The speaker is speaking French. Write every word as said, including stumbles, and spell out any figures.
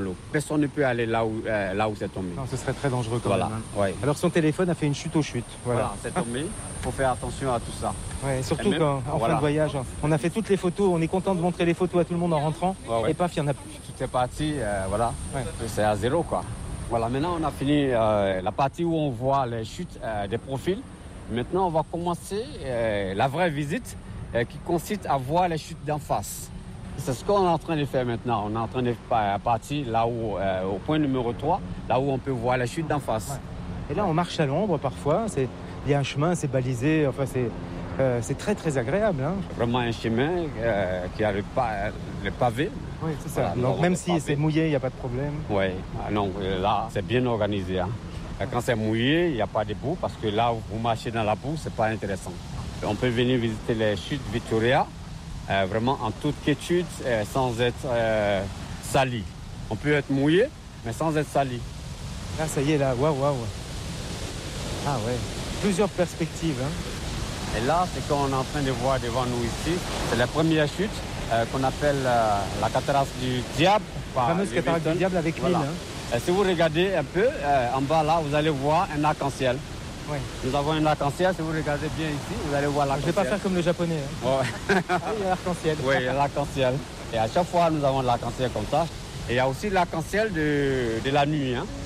l'eau. Personne ne peut aller là où, euh, là où c'est tombé. Non, ce serait très dangereux quand Voilà, même. Hein. ouais. Alors son téléphone a fait une chute aux chutes. Voilà, Voilà, c'est tombé. Il faut faire attention à tout ça. Ouais, surtout même, quand, en voilà. fin de voyage, on a fait toutes les photos, on est content de montrer les photos à tout le monde en rentrant, Ouais, ouais. et paf, il n'y en a plus. Tout est parti, euh, voilà. Ouais. C'est à zéro, quoi. Voilà, maintenant on a fini euh, la partie où on voit les chutes euh, des profils. Maintenant, on va commencer euh, la vraie visite euh, qui consiste à voir les chutes d'en face. C'est ce qu'on est en train de faire maintenant. On est en train de partir là où, euh, au point numéro trois, là où on peut voir les chutes d'en face. Ouais. Et là, on marche à l'ombre parfois. C'est... Il y a un chemin, c'est balisé. Enfin, c'est, euh, c'est très, très agréable. Hein. Vraiment un chemin euh, qui a le, pa- le pavé. Oui, c'est ça. Voilà, Donc, même si pavé. c'est mouillé, il n'y a pas de problème. Oui, ah non, là, c'est bien organisé. Hein. Quand c'est mouillé, il n'y a pas de boue parce que là où vous marchez dans la boue, c'est pas intéressant. On peut venir visiter les chutes Victoria, euh, vraiment en toute quiétude, euh, sans être euh, sali. On peut être mouillé, mais sans être sali. Là, ça y est, là, waouh, waouh. Ah ouais, plusieurs perspectives. Hein. Et là, c'est qu'on est en train de voir devant nous ici, c'est la première chute euh, qu'on appelle euh, la cataracte du diable. La fameuse cataracte du diable avec voilà. l'île. Hein. Et si vous regardez un peu, euh, en bas là, vous allez voir un arc-en-ciel. Ouais. Nous avons un arc-en-ciel, si vous regardez bien ici, vous allez voir l'arc-en-ciel. Je ne vais pas faire comme le japonais. Hein. Ouais. Ah, il y a l'arc-en-ciel. Oui, il y a l'arc-en-ciel. Et à chaque fois, nous avons l'arc-en-ciel comme ça. Et il y a aussi l'arc-en-ciel de, de la nuit. Hein.